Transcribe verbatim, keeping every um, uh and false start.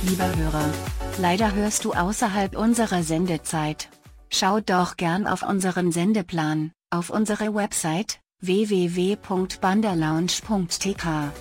Lieber Hörer, leider hörst du außerhalb unserer Sendezeit. Schau doch gern auf unseren Sendeplan, auf unsere Website w w w punkt banderlounge punkt t k.